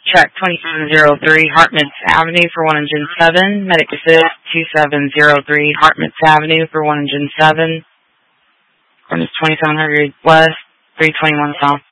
Track 2703, Hartmans Avenue for 1 Engine 7. Medic Assist 2703, Hartmans Avenue for 1 Engine 7. Coordinates 2700 West, 321 South.